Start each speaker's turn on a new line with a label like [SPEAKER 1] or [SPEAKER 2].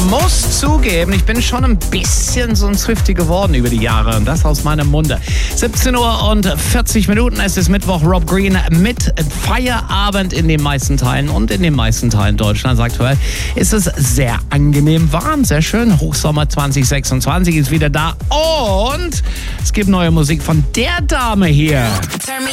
[SPEAKER 1] muss zugeben, ich bin schon ein bisschen so ein Swiftie geworden über die Jahre und das aus meinem Munde. 17 Uhr und 40 Minuten, es ist Mittwoch, Rob Green mit Feierabend in den meisten Teilen und in den meisten Teilen Deutschlands aktuell ist es sehr angenehm warm, sehr schön. Hochsommer 2026 ist wieder da und es gibt neue Musik von der Dame hier.